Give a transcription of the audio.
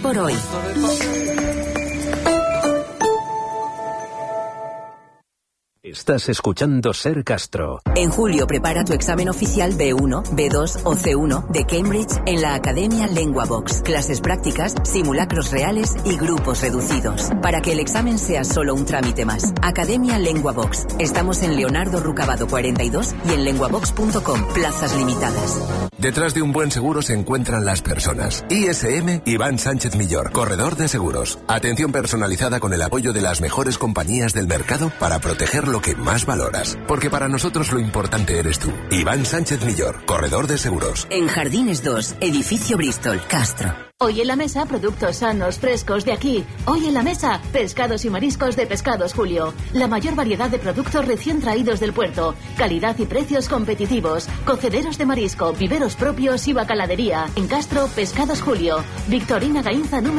por hoy. Estás escuchando Ser Castro. En julio prepara tu examen oficial B1, B2 o C1 de Cambridge en la Academia LenguaVox. Clases prácticas, simulacros reales y grupos reducidos. Para que el examen sea solo un trámite más. Academia LenguaVox. Estamos en Leonardo Rucabado 42 y en lenguavox.com. Plazas limitadas. Detrás de un buen seguro se encuentran las personas. ISM Iván Sánchez Millor, corredor de seguros. Atención personalizada con el apoyo de las mejores compañías del mercado para proteger lo que más valoras. Porque para nosotros lo importante eres tú. Iván Sánchez Millor, corredor de seguros. En Jardines 2, edificio Bristol, Castro. Hoy en la mesa, productos sanos, frescos de aquí. Hoy en la mesa, pescados y mariscos de Pescados Julio. La mayor variedad de productos recién traídos del puerto. Calidad y precios competitivos. Cocederos de marisco, viveros propios y bacaladería. En Castro, Pescados Julio. Victorina Gainza número